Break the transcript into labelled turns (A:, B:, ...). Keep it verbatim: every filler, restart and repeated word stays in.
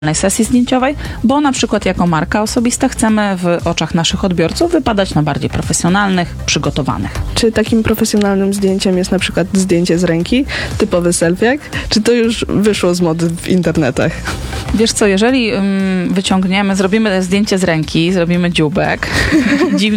A: sesji zdjęciowej, bo na przykład jako marka osobista chcemy w oczach naszych odbiorców wypadać na bardziej profesjonalnych, przygotowanych.
B: Czy takim profesjonalnym zdjęciem jest na przykład zdjęcie z ręki, typowy selfiak? Czy to już wyszło z mody w internetach?
A: Wiesz co, jeżeli um, wyciągniemy, zrobimy zdjęcie z ręki, zrobimy dzióbek, dziwny